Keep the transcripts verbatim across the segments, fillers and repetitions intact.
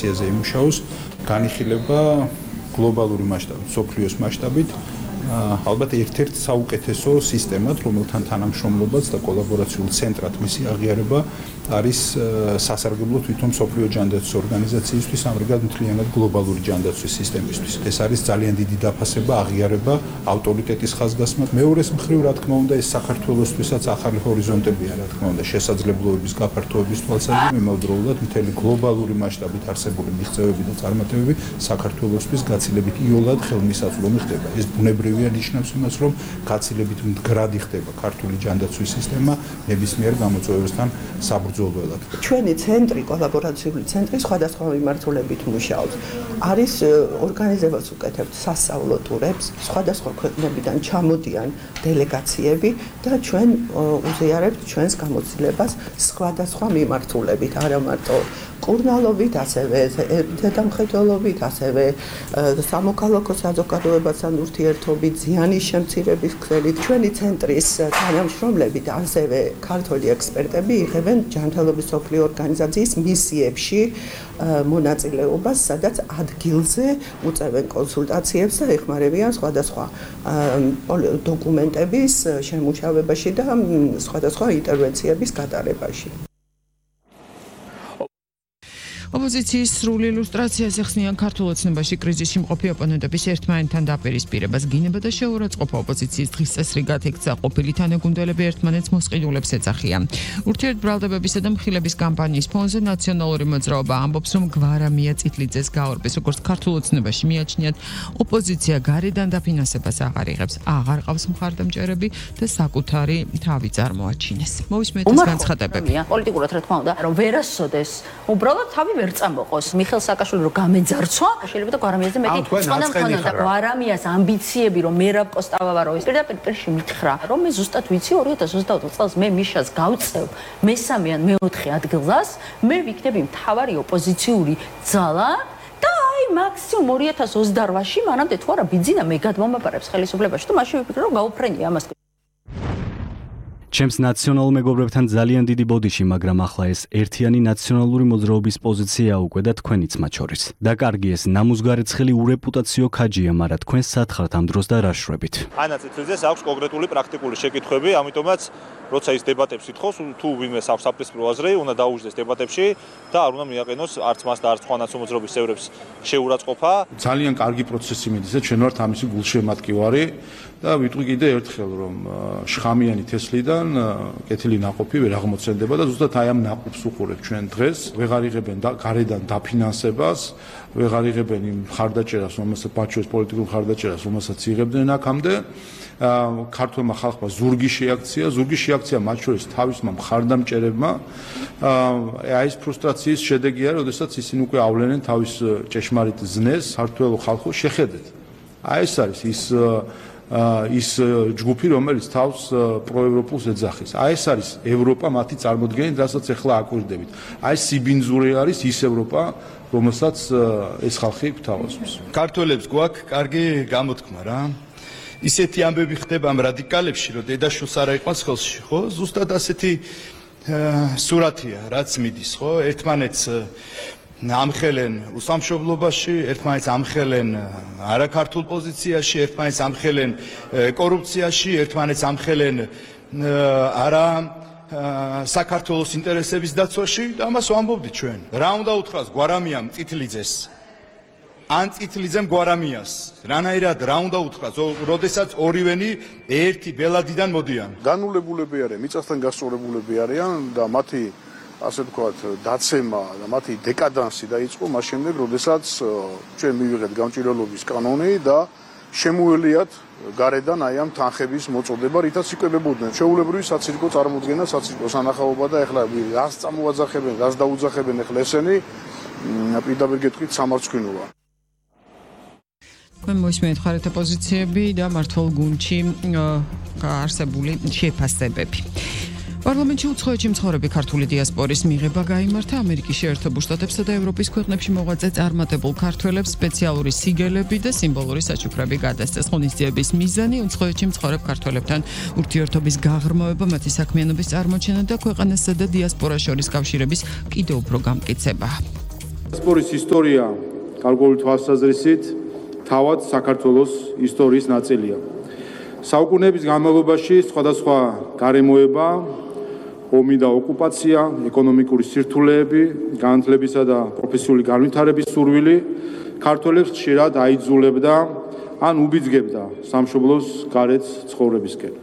ორიენტაციაზე იმუშაოს, განიხილება გლობალური მასშტაბით, სოფლიოს მასშტაბით ალბათ ერთ-ერთ საუკეთესო სისტემად, რომელთან თანამშრომლობაც და კოლაბორაციულ ცენტრად მისი აღიარება არის სასარგებლო თვითონ მსოფლიო ჯანდაცვის ორგანიზაციისთვის, ამრიგად მთლიანად გლობალური ჯანდაცვის სისტემისთვის. ეს არის ძალიან დიდი დაფასება, აღიარება, ავტორიტეტის ხაზგასმა. მეორეს მხრივ, რა თქმა უნდა, ეს საქართველოსთვისაც ახალი ჰორიზონტებია, რა თქმა უნდა, შესაძლებლობების გაფართოების თვალსაზრისით, იმავდროულად მთელი გლობალური მასშტაბით არსებული მიღწევები და წარმატებები საქართველოსთვის გაცილებით იოლად ხელმისაწვდომი ხდება. ეს ბუნებრივია ნიშნავს იმას, რომ გაცილებით მდგრადი ხდება ქართული ჯანდაცვის სისტემა ნებისმიერ გამოწვევებასთან საბრძოლველად. ჩვენი ცენტრი, კოლაბორაციული ცენტრი სხვადასხვა მიმართულებით მუშაობს. არის ორგანიზებას უკეთებთ სასწავლო ტურებს, სხვადასხვა ქვეყნებიდან ჩამოდიან დელეგაციები და ჩვენ უზიარებთ ჩვენს გამოცდილებას სხვადასხვა მიმართულებით, არა მარტო კურნალობით, ასევე დედამხედველობით, ასევე სამოქალაქო საზოგადოებასთან ურთიერთობით, ზიანის შემცირების ქსელით. ჩვენი ცენტრის თანამშრომლები და ასევე ქართველი ექსპერტები იღებენ ჯანმრთელობის მსოფლიო ორგანიზაციის მისიებში მონაწილეობას, სადაც ადგილზე უწევენ კონსულტაციებს და ეხმარებიან სხვადასხვა დოკუმენტების შემუშავებაში და სხვადასხვა ინტერვენციების გატარებაში. ოპოზიციის სრულ ილუსტრაციას ეხსნიან ქართულ ოცნებაში კრიზისში მყოფი ოპონენტების ერთმანეთთან დაპირისპირებას. გინება და შეურაცხყოფა ოპოზიციის დღის წესრიგად ექცა, ყოფილი თანაგუნდელები ერთმანეთს მოსყიდულებს ეძახიან. ურთიერთბრალდებებისა და მხილების კამპანიის ფონზე ნაციონალური მოძრაობა ამბობს, რომ გვარამია წითლიძეს გაორბეს. როგორც ქართულ ოცნებაში მიაჩნიათ, ოპოზიცია გარედან დაფინანსებას აღარ იღებს, აღარ ყავს მხარდამჭერები და საკუთარი თავი წარმოაჩინეს. მოვისმენთ ეს განცხადებები. პოლიტიკურად რა თქმა უნდა, რომ ვერასოდეს უბრალოდ თავი ვერ წამოყოს. მიხეილ სააკაშვილი რო გამეძარცვა, შეიძლება და გვარამიაზე მეტი წყონა მქონდა და გვარამიას ამბიციები რომ მერაბ კოსტავავაროვის პირდაპირ პირში მითხრა, რომ მე ზუსტად ვიცი ორი ათას ოცდაოთხ წელს მე მიშას გავწევ მესამე ან მეოთხე ადგილას, მე ვიქნები მთავარი ოპოზიციური ძალა და აი მაქსიმუმ ორი ათას ოცდაოთხში მანამდე თუ არა ბიძინა მე გადმომაბარებს ხელისუფლებაში და მაშინ ვიფიქრე რომ გავუფრენია ამას. ჩემს ნაციონალურ მეგობრებთან ძალიან დიდი ბოდიში, მაგრამ ახლა ეს ერთიანი ნაციონალური მოძრაობის პოზიცია უკვე და თქვენიც მათ შორის. დაკარგი ეს ნამუსგარეცხელი ურეპუტაციო ქაჯია, მაგრამ თქვენ სათხართ ამ დროს და რა შრებით. ანა წითლიძეს აქვს კონკრეტული პრაქტიკული შეკითხვები, ამიტომაც როცა ის დებატებს ითხოვს, თუ ვინმეს აქვს საპრინციპო აზრი, უნდა დაუჯდეს დებატებში და არ უნდა მიაყენოს არც მას და არც სხვა ნაციონალური მოძრაობის წევრებს შეურაცხყოფა. ძალიან კარგი პროცესი მიდის და ჩვენ ვართ ამისი გულშემატკივარი და ვიტყვი კიდე ერთხელ, რომ შხამიანი თესლიდან კეთილი ნაყოფი ვერ აღმოცენდება და ზუსტად აი ამ ნაყოფს უყურებ ჩვენ დღეს. ვეღარ იღებენ და გარედან დაფინანსებას, ვეღარ იღებენ იმ ხარდაჭერას, რომელსაც ბაჩოს პოლიტიკურ ხარდაჭერას, რომელსაც იღებდნენ აქამდე. ქართულმა ხალხმა ზურგი შეაქცია, ზურგი შეაქცია მათ შორის თავისმა მხარდამჭერებმა. აი ეს ფრუსტრაციის შედეგია, როდესაც ისინი უკვე ავლენენ თავის ჭეშმარიტ ზნეს ქართველ ხალხო შეხედეთ. აი ეს არის ის ის ჯგუფი, რომელიც თავს პროევროპულს ეძახის. აი ეს არის ევროპა მათი წარმოდგენით, რასაც ახლა აკვირდებით. აი სიბინძური არის ის ევროპა, რომელსაც ეს ხალხი გვთავაზობს. ქართველებს გვაქვს კარგი გამოთქმა რა. ისეთი ამბები ხდება ამ რადიკალებში, რომ დედაშვილს არა იყვანს ხელში, ხო? ზუსტად ასეთი სურათია, რაც მიდის, ხო? ერთმანეთს ამხელენ უსამშობლობაში, ერთმანეთს ამხელენ არაქართულ პოზიციაში, ერთმანეთს ამხელენ კორუფციაში, ერთმანეთს ამხელენ არა საქართველოს ინტერესების დაცვაში და ამას ვამბობდით ჩვენ. რა უნდა უთხრას გვარამიამ წითლიძეს? ან წითლიძემ გვარამიას? რანაირად რა უნდა უთხრას, როდესაც ორივენი ერთი ბელადიდან მოდიან? განულებულები არიან, მიწასთან გასწორებულები არიან და მათი ასე ვთქვათ, დაცემა და მათი დეკადანსი დაიწყო მას შემდეგ, როდესაც ჩვენ მივიღეთ გამჭირვალობის კანონი და შემოელიათ გარედან აი ამ თანხების მოწოდება, რითაც იკვებებოდნენ. ჩვეულებრივი საცირკო წარმოდგენა, საცირკო სანახაობა და ეხლა რას წამოაძახებენ, რას დაუძახებენ ეხლა ესენი პირდაპირ გეტყვით სამარცხვინოა. მე მოვისმენთ ხარეთ პოზიციები და მართლ გუნდში არსებული შეფასებები. პარლამენტში უცხოეთში მცხოვრები ქართული დიასპორის მიღება გაიმართა ამერიკის შეერთებულ შტატებსა და ევროპის ქვეყნებში მოღვაწე წარმატებულ ქართველებს სპეციალური სიგელები და სიმბოლური საჩუქრები გადასცეს. ღონისძიების მიზანი უცხოეთში მცხოვრებ ქართველებთან ურთიერთობის გაღრმავება, მათი საქმიანობის წარმოჩენა და ქვეყანასა და დიასპორას შორის კავშირების კიდევ უფრო გამტკიცება. დიასპორის ისტორია გარკვეული თვალსაზრისით თავად საქართველოს ისტორიის ნაწილია. საუკუნეების განმავლობაში სხვადასხვა გარემოება, ომი და ოკუპაცია, ეკონომიკური სირთულეები, განათლებისა და პროფესიული განვითარების სურვილი ქართველებს ხშირად აიძულებდა ან უბიძგებდა სამშობლოს გარეთ ცხოვრებისკენ.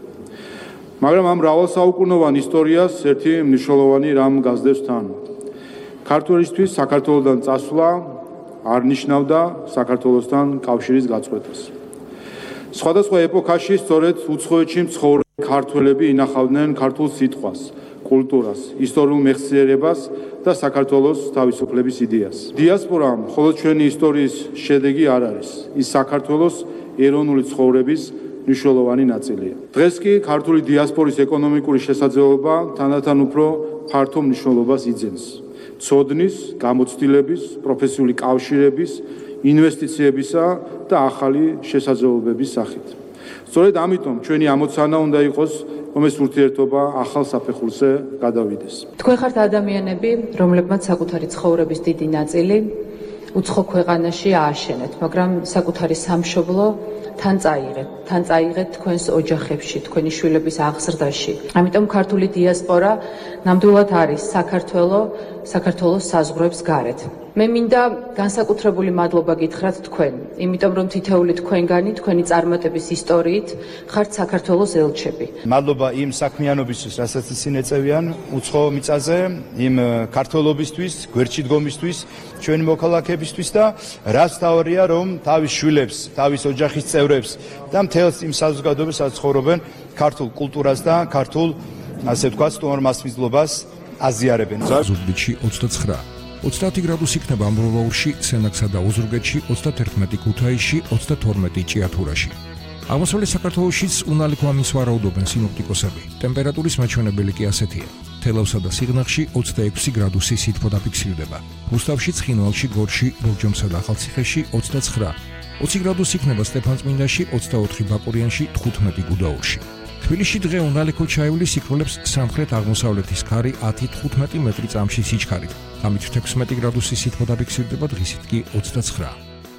მაგრამ ამ მრავალსაუკუნოვან ისტორიას ერთი მნიშვნელოვანი რამ გასდევს თან. ქართველისთვის საქართველოსთან წასვლა არ ნიშნავდა საქართველოსთან კავშირის გაწყვეტას. სხვადასხვა ეპოქაში სწორედ უცხოეთში მცხოვრები ქართველები ინახავდნენ ქართულ სიტყვას, კულტურას, ისტორიულ მეხსიერებას და საქართველოს თავისუფლების იდეას. დიასპორა მხოლოდ ჩვენი ისტორიის შედეგი არ არის, ის საქართველოს ეროვნული ცხოვრების მნიშვნელოვანი ნაწილია. დღეს კი ქართული დიასპორის ეკონომიკური შესაძლებლობა თანდათან უფრო ფართო მნიშვნელობას იძენს. ცოდნის, გამოცდილების, პროფესიული კავშირების, ინვესტიციებისა და ახალი შესაძლებლობების სახით. სწორედ ამიტომ ჩვენი ამოცანა უნდა იყოს, რომ ეს ურთიერთობა ახალ საფეხურზე გადავიდეს. თქვენ ხართ ადამიანები, რომლებმაც საკუთარი ცხოვრების დიდი ნაწილი უცხო ქვეყანაში ააშენეთ, მაგრამ საკუთარი სამშობლო თან წაიღეთ, თან წაიღეთ თქვენს ოჯახებში, თქვენი შვილების აღზრდაში. ამიტომ ქართული დიასპორა ნამდვილად არის საქართველო, საქართველოს საზღვრებს გარეთ. მე მინდა განსაკუთრებული მადლობა გითხრათ თქვენ, იმიტომ რომ თითოეული თქვენგანი თქვენი წარმატების ისტორიით ხართ საქართველოს ელჩები. მადლობა იმ საქმიანობისთვის, რასაც ისინი ეწევიან უცხო მიწაზე, იმ ქართველობისთვის, გვერდში დგომისთვის, ჩვენი მოქალაქეებისთვის და რაც თავია, რომ თავის შვილებს, თავის ოჯახის წევრებს და მთელს იმ საზოგადოებას ცხოვრობენ ქართულ კულტურას და ქართულ, ასე ვთქვათ, სტუმართმასპინძლობას აზიარებენ. ზუგდიდში ოცდაცხრა ოცდაათი გრადუსი იქნება ამბროლაურში, სენაკსა და ოზურგეთში, ოცდაათერთმეტი ქუთაისში, ოცდათორმეტი ჭიათურაში. აღმოსავლეთ საქართველოშიც უნალიქო ამინს ვარაუდობენ სინოპტიკოსები. ტემპერატურის მაჩვენებელი კი ასეთია. თელავსა და სიღნაღში ოცდაექვსი გრადუსი სითბო დაფიქსირდება. რუსთავში, ცხინვალში, გორში, ბორჯომსა და ახალციხეში ოცდაცხრა. ოცი გრადუსი იქნება სტეფანწმინდაში, ოცდაოთხი ბაკურიანში, თხუთმეტი გუდაურში. თბილისში დღე უნალიქო ჩაივლის იქროლებს სამხრეთ-აღმოსავლეთის ქარი ათი თხუთმეტი მეტრი წამში სიჩქარით. ამით თექვსმეტი გრადუსი სითბო დაფიქსირდება, დღისით კი ოცდაცხრა.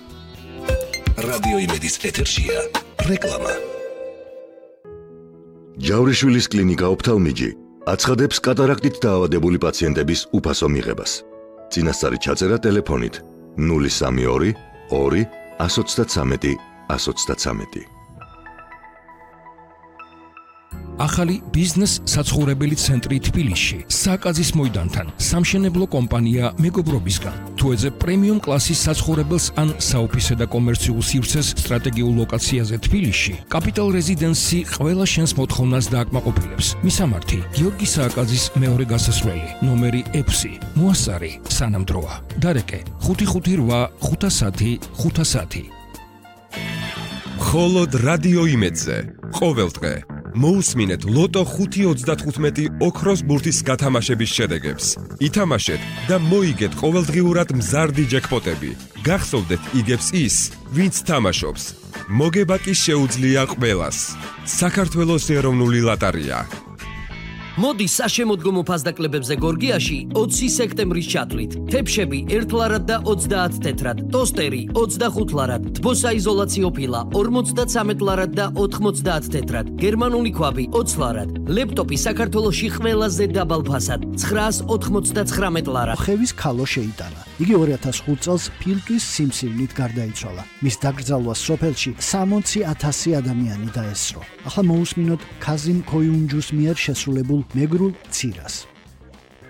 რადიო იმედის ეთერშია რეკლამა. ჯავრიშვილის კლინიკა ოფთალმიჯი აცხადებს კატარაქტით დაავადებული პაციენტების უფასო მიღებას. წინასწარი ჩაწერა ტელეფონით ნული სამი ორი ორი ათს ოცდათრამეტი ათს ოცდათრამეტი. ახალი ბიზნეს საცხოვრებელი ცენტრი თბილისში, საკაზის მოედანთან, სამშენებლო კომპანია მეგობრობისგან. თუ ეძებ პრემიუმ კლასის საცხოვრებელს ან საოფისე და კომერციულ სივრცეს სტრატეგიულ ლოკაციაზე თბილისში, კაპიტალ რეზიდენსი ყველა შენს მოთხოვნას დააკმაყოფილებს. მისამართი: გიორგი სააკაძის მეორე გასასვლელი, ნომერი ექვსი, მოასარი, სანამდროა. დარეკე: ხუთი ხუთი რვა ხუთასათი ხუთასათი. მხოლოდ რადიო იმედზე ყოველდღე მოусმინეთ ლოტო ხუთი ოცდათხუთმეტი ოქროს ბურთის გათამაშების შედეგებს. ითამაშეთ და მოიგეთ ყოველდღიურად მზარდი ჯეკპოტები. გახსოვდეთ იგებს ის, ვინც თამაშობს. მოგება კი შეუძლია ყველას. საქართველოს ეროვნული ლოტარია. მოდი საშემოდგომო ფასდაკლებებზე გორგიაში ოცი სექტემბრის ჩათვლით. თეფშები ერთ ლარად და ოცდაათ თეთრად, ტოსტერი ოცდახუთ ლარად, თბოსაიზოლაციო ფილა ორმოცდათრამეტ ლარად და ოთხმოცდაათ თეთრად, გერმანული ქვაბი ოცი ლარად, ლეპტოპი საქართველოში ყველაზე დაბალ ფასად ცხრაას ოთხმოცდათხრამეტ ლარად. ხევის ქალო შეიტანა. იგი ორი ათას ხუთ წელს ფილტვის სიმსივნით გარდაიცვალა. მის დაკრძალვას სოფელში სამოცი ათასი ადამიანი დაესწრო. ახლა მოусმინოთ ქაზიმ ქოიუნჯუს მიერ შესრულებულ მეგრულ ცირას.